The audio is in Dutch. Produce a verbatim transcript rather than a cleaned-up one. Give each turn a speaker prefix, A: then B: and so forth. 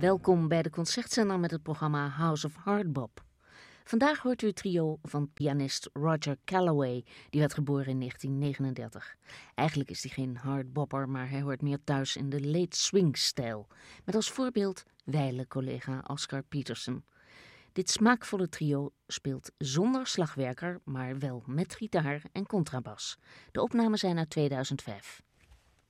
A: Welkom bij de Concertzender met het programma House of Hardbop. Vandaag hoort u het trio van pianist Roger Callaway, die werd geboren in negentien negenendertig. Eigenlijk is hij geen hardbopper, maar hij hoort meer thuis in de late swing-stijl. Met als voorbeeld wijle collega Oscar Peterson. Dit smaakvolle trio speelt zonder slagwerker, maar wel met gitaar en contrabas. De opnamen zijn uit tweeduizend vijf.